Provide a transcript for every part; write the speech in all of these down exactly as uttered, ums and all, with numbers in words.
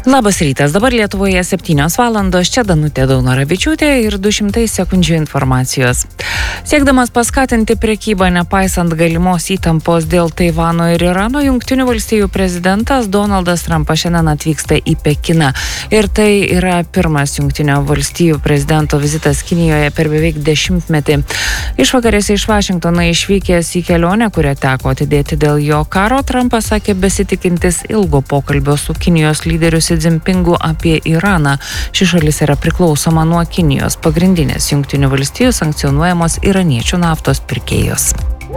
Labas rytas, dabar Lietuvoje septynios valandos, čia Danutė Daunoravičiūtė ir du šimtai sekundžių informacijos. Siekdamas paskatinti prekybą nepaisant galimos įtampos dėl Taivano ir Irano, Jungtinių valstijų prezidentas Donaldas Trumpas šiandien atvyksta į Pekiną. Ir tai yra pirmas Jungtinių valstijų prezidento vizitas Kinijoje per beveik dešimtmetį. Išvakarėse iš Vašingtono išvykęs į kelionę, kurią teko atidėti dėl jo karo, Trumpas sakė besitikintis ilgo pokalbio su Kinijos lyderiu Xi Jinpingu apie Iraną. Ši šalis yra priklausoma nuo Kinijos, pagrindinės Jungtinių valstijų sankcionuojamos iraniečių naftos pirkėjos.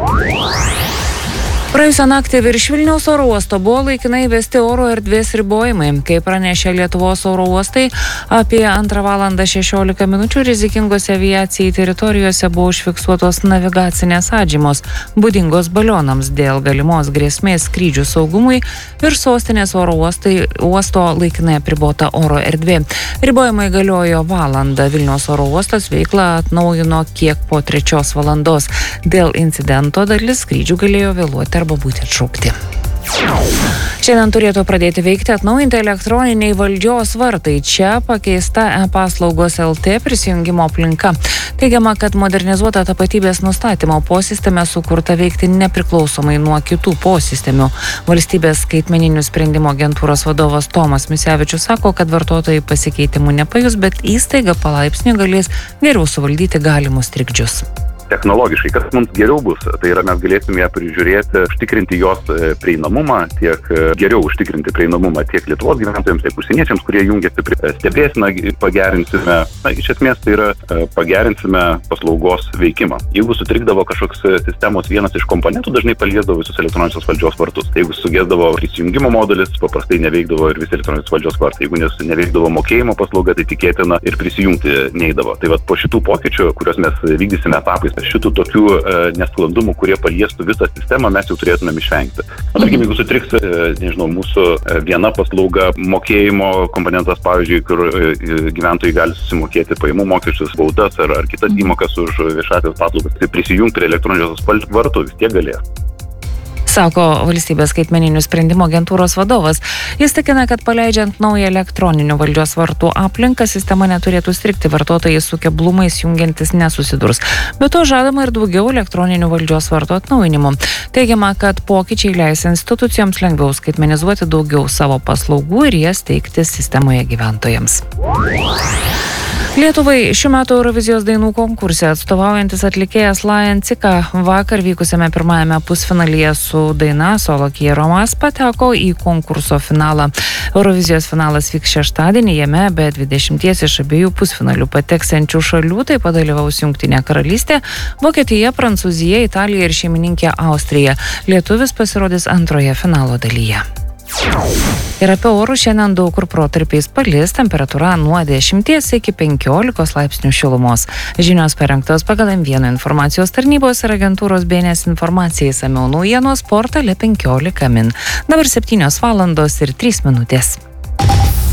Praėjusią naktį virš Vilniaus oro uosto buvo laikinai įvesti oro erdvės ribojimai. Kaip pranešė Lietuvos oro uostai, apie antrą valandą šešiolika minučių rizikingose aviacijai teritorijose buvo užfiksuotos navigacinės atžymos, būdingos balionams dėl galimos grėsmės skrydžių saugumui ir sostinės oro uostai, uosto laikinai apribota oro erdvė. Ribojimai galiojo valandą. Vilniaus oro uostas veiklą atnaujino kiek po trečios valandos. Dėl incidento dalis skrydžių galėjo vėluoti arba būti atšaukti. Šiandien turėtų pradėti veikti atnaujinti elektroniniai valdžios vartai. Čia pakeista e-paslaugos L T prisijungimo aplinka. Teigiama, kad modernizuota tapatybės nustatymo posistemė sukurta veikti nepriklausomai nuo kitų posistemių. Valstybės skaitmeninių sprendimų agentūros vadovas Tomas Misevičius sako, kad vartotojai pasikeitimų nepajus, bet įstaiga palaipsniui galės geriau suvaldyti galimus trikdžius. Technologiškai, kas mums geriau bus, tai yra mes galėsime ją prižiūrėti, užtikrinti jos prieinamumą, tiek geriau užtikrinti prieinamumą tiek Lietuvos gyventojams, tiek užsieniečiams, kurie jungiasi prie stebėseną, pagerinsime, na, iš esmės tai yra pagerinsime paslaugos veikimą. Jeigu sutrikdavo kažkoks sistemos vienas iš komponentų, dažnai paliesdavo visus elektroninės valdžios vartus. Jeigu sugesdavo prisijungimo modulis, paprastai neveikdavo ir visi elektroninės valdžios vartai. Jeigu neveikdavo mokėjimo paslauga, tai tikėtina ir prisijungti neįdavo. Tai vat po šitų pokyčių, kuriuos mes vykdysime etapais, šitų tokių e, nesklandumų, kurie paliestų visą sistemą, mes jau turėtumėm išvengti. O tarkim, jeigu sutriks, e, nežinau, mūsų e, viena paslauga, mokėjimo komponentas, pavyzdžiui, kur e, gyventojai gali susimokėti pajamų mokesčius, baudas ar, ar kitas įmokas už viešąsias paslaugas, tai prisijungti prie elektroninios vartų vis tiek galės. Sako valstybės skaitmeninių sprendimų agentūros vadovas. Jis tikina, kad paleidžiant naują elektroninių valdžios vartų aplinką, sistema neturėtų strigti, vartotojai su keblumais jungiantis nesusidurs. Be to žadama ir daugiau elektroninių valdžios vartų atnaujinimų. Teigiama, kad pokyčiai leis institucijoms lengviau skaitmenizuoti daugiau savo paslaugų ir jas teikti sistemoje gyventojams. Lietuvai šių metų Eurovizijos dainų konkurse atstovaujantis atlikėjas Lion Cika vakar vykusiame pirmajame pusfinalyje su daina Solo Quiero Más pateko į konkurso finalą. Eurovizijos finalas vyks šeštadienį, jame be dvidešimties iš abiejų pusfinalių pateksiančių šalių taip pat dalyvaus Jungtinė karalystė, Vokietija, Prancūzija, Italija ir šeimininkė Austrija. Lietuvis pasirodys antroje finalo dalyje. Ir apie orus šiandien daug kur protarpiais palis, temperatūra nuo dešimties iki penkiolikos laipsnių šilumos. Žinios parengtos pagal M vienas informacijos tarnybos ir agentūros B N S informacijai, išsamiau naujienos portale penkiolika min. Dabar septynios valandos ir trys minutės.